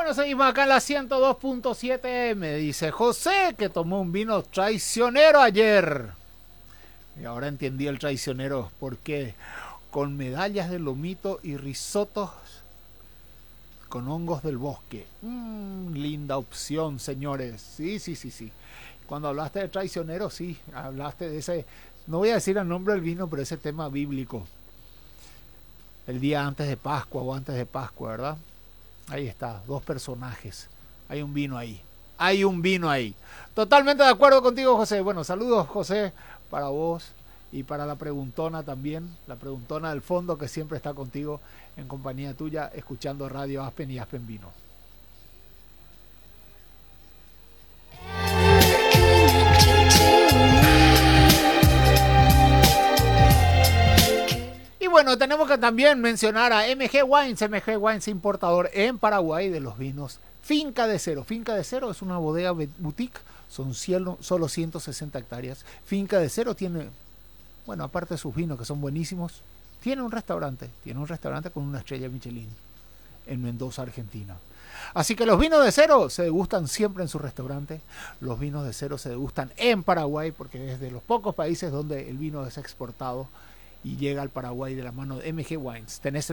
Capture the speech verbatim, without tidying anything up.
Bueno, seguimos acá en la ciento dos punto siete. Me dice José que tomó un vino traicionero ayer. Y ahora entendí el traicionero. ¿Por qué? Con medallas de lomito y risotos con hongos del bosque. Mm, linda opción, señores. Sí, sí, sí, sí. Cuando hablaste de traicionero, sí, hablaste de ese, no voy a decir el nombre del vino, pero ese tema bíblico. El día antes de Pascua o antes de Pascua, ¿verdad? Ahí está, dos personajes. Hay un vino ahí. Hay un vino ahí. Totalmente de acuerdo contigo, José. Bueno, saludos, José, para vos y para la preguntona también. La preguntona del fondo que siempre está contigo en compañía tuya, escuchando Radio Aspen y Aspen Vino. Y bueno, tenemos que también mencionar a M G Wines. M G Wines, importador en Paraguay de los vinos Finca de Cero. Finca de Cero es una bodega boutique, son cielo, solo ciento sesenta hectáreas. Finca de Cero tiene, bueno, aparte de sus vinos que son buenísimos, tiene un restaurante, tiene un restaurante con una estrella Michelin en Mendoza, Argentina. Así que los vinos de Cero se degustan siempre en su restaurante. Los vinos de Cero se degustan en Paraguay porque es de los pocos países donde el vino es exportado y llega al Paraguay de la mano de M G Wines. Tenés el